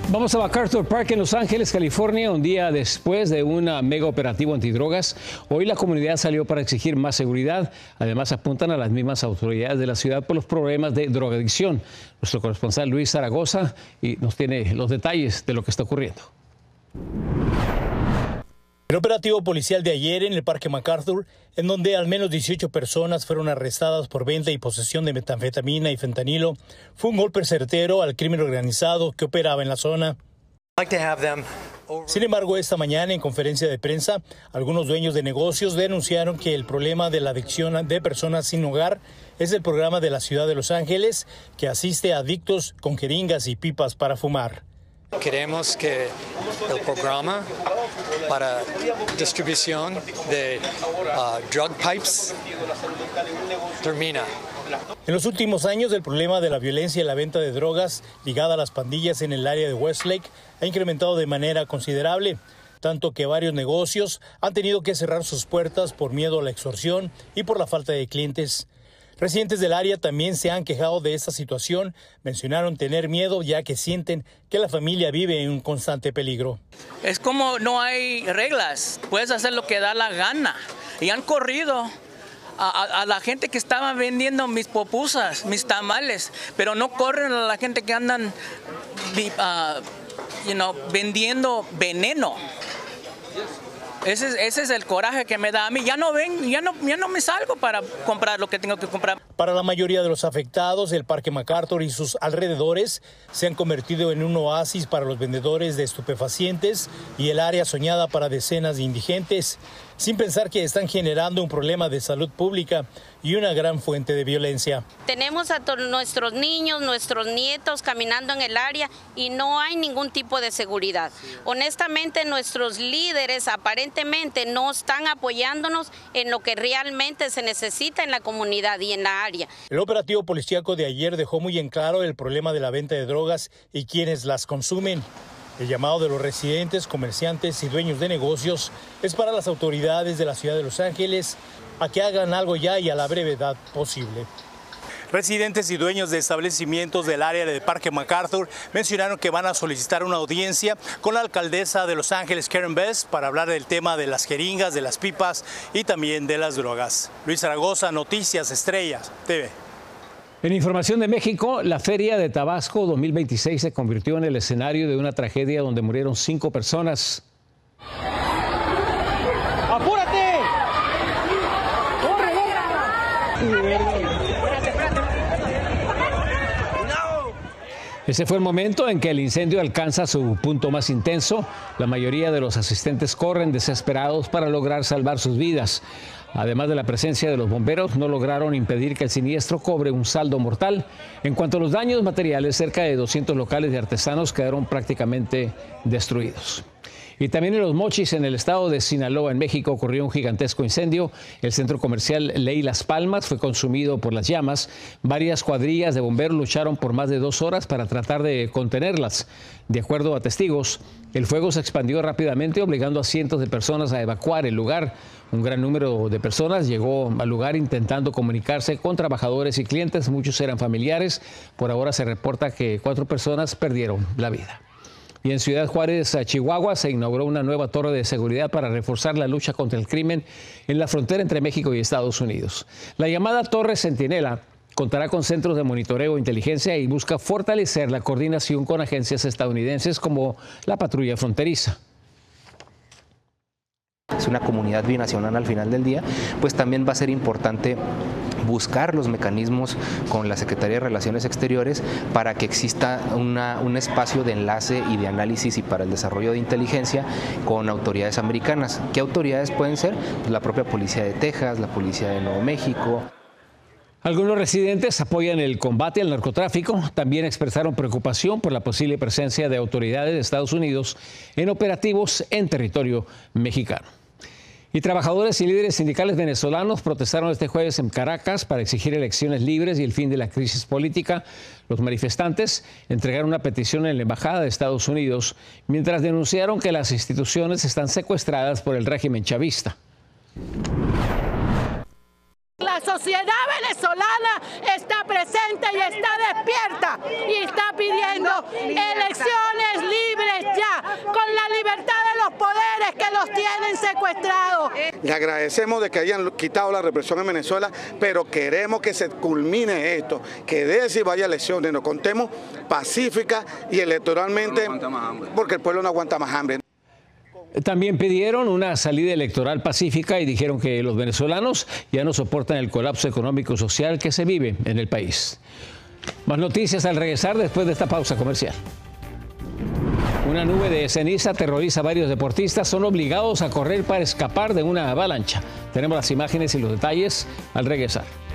Vamos a MacArthur Park en Los Ángeles, California, un día después de un mega operativo antidrogas. Hoy la comunidad salió para exigir más seguridad. Además, apuntan a las mismas autoridades de la ciudad por los problemas de drogadicción. Nuestro corresponsal Luis Zaragoza nos tiene los detalles de lo que está ocurriendo. El operativo policial de ayer en el Parque MacArthur, en donde al menos 18 personas fueron arrestadas por venta y posesión de metanfetamina y fentanilo, fue un golpe certero al crimen organizado que operaba en la zona. Sin embargo, esta mañana en conferencia de prensa, algunos dueños de negocios denunciaron que el problema de la adicción de personas sin hogar es el programa de la ciudad de Los Ángeles que asiste a adictos con jeringas y pipas para fumar. Queremos que el programa para distribución de drug pipes termina. En los últimos años, el problema de la violencia y la venta de drogas ligada a las pandillas en el área de Westlake ha incrementado de manera considerable, tanto que varios negocios han tenido que cerrar sus puertas por miedo a la extorsión y por la falta de clientes. Residentes del área también se han quejado de esta situación. Mencionaron tener miedo ya que sienten que la familia vive en un constante peligro. Es como no hay reglas, puedes hacer lo que da la gana. Y han corrido a la gente que estaba vendiendo mis pupusas, mis tamales, pero no corren a la gente que andan vendiendo veneno. Ese es el coraje que me da a mí. Ya no me salgo para comprar lo que tengo que comprar. Para la mayoría de los afectados, el Parque MacArthur y sus alrededores se han convertido en un oasis para los vendedores de estupefacientes y el área soñada para decenas de indigentes, sin pensar que están generando un problema de salud pública y una gran fuente de violencia. Tenemos a nuestros niños, nuestros nietos caminando en el área y no hay ningún tipo de seguridad. Honestamente, nuestros líderes aparentemente no están apoyándonos en lo que realmente se necesita en la comunidad y en la área. El operativo policíaco de ayer dejó muy en claro el problema de la venta de drogas y quienes las consumen. El llamado de los residentes, comerciantes y dueños de negocios es para las autoridades de la ciudad de Los Ángeles a que hagan algo ya y a la brevedad posible. Residentes y dueños de establecimientos del área del Parque MacArthur mencionaron que van a solicitar una audiencia con la alcaldesa de Los Ángeles, Karen Bass, para hablar del tema de las jeringas, de las pipas y también de las drogas. Luis Zaragoza, Noticias Estrellas TV. En información de México, la Feria de Tabasco 2026 se convirtió en el escenario de una tragedia donde murieron 5 personas. ¡Apúrate! Ese fue el momento en que el incendio alcanza su punto más intenso. La mayoría de los asistentes corren desesperados para lograr salvar sus vidas. Además de la presencia de los bomberos, no lograron impedir que el siniestro cobre un saldo mortal. En cuanto a los daños materiales, cerca de 200 locales de artesanos quedaron prácticamente destruidos. Y también en Los Mochis, en el estado de Sinaloa, en México, ocurrió un gigantesco incendio. El centro comercial Ley Las Palmas fue consumido por las llamas. Varias cuadrillas de bomberos lucharon por más de 2 horas para tratar de contenerlas. De acuerdo a testigos, el fuego se expandió rápidamente, obligando a cientos de personas a evacuar el lugar. Un gran número de personas llegó al lugar intentando comunicarse con trabajadores y clientes. Muchos eran familiares. Por ahora se reporta que 4 personas perdieron la vida. Y en Ciudad Juárez, Chihuahua, se inauguró una nueva torre de seguridad para reforzar la lucha contra el crimen en la frontera entre México y Estados Unidos. La llamada Torre Centinela contará con centros de monitoreo e inteligencia y busca fortalecer la coordinación con agencias estadounidenses como la patrulla fronteriza. Es una comunidad binacional al final del día, pues también va a ser importante buscar los mecanismos con la Secretaría de Relaciones Exteriores para que exista un espacio de enlace y de análisis y para el desarrollo de inteligencia con autoridades americanas. ¿Qué autoridades pueden ser? Pues la propia Policía de Texas, la Policía de Nuevo México. Algunos residentes apoyan el combate al narcotráfico. También expresaron preocupación por la posible presencia de autoridades de Estados Unidos en operativos en territorio mexicano. Y trabajadores y líderes sindicales venezolanos protestaron este jueves en Caracas para exigir elecciones libres y el fin de la crisis política. Los manifestantes entregaron una petición en la Embajada de Estados Unidos mientras denunciaron que las instituciones están secuestradas por el régimen chavista. La sociedad venezolana está presente y está despierta y está pidiendo elecciones libres secuestrados. Le agradecemos de que hayan quitado la represión en Venezuela, pero queremos que se culmine esto, que de si vaya elecciones, nos contemos pacífica y electoralmente, porque el pueblo no aguanta más hambre. También pidieron una salida electoral pacífica y dijeron que los venezolanos ya no soportan el colapso económico y social que se vive en el país. Más noticias al regresar después de esta pausa comercial. Una nube de ceniza aterroriza a varios deportistas. Son obligados a correr para escapar de una avalancha. Tenemos las imágenes y los detalles al regresar.